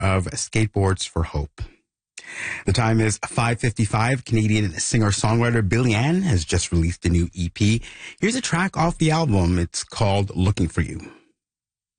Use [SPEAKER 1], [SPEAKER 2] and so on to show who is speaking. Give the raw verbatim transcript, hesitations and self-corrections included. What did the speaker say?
[SPEAKER 1] of Skateboards for Hope. The time is five fifty-five. Canadian singer-songwriter Billie Ann has just released a new E P. Here's a track off the album. It's called Looking for You.